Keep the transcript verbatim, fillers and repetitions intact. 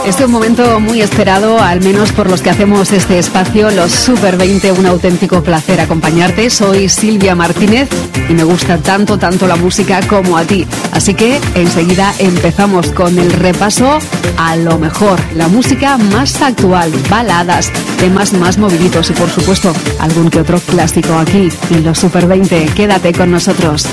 Este es un momento muy esperado, al menos por los que hacemos este espacio, los Super veinte, un auténtico placer acompañarte. Soy Silvia Martínez y me gusta tanto, tanto la música como a ti. Así que enseguida empezamos con el repaso a lo mejor, la música más actual, baladas, temas más moviditos y por supuesto algún que otro clásico aquí en los Super veinte. Quédate con nosotros.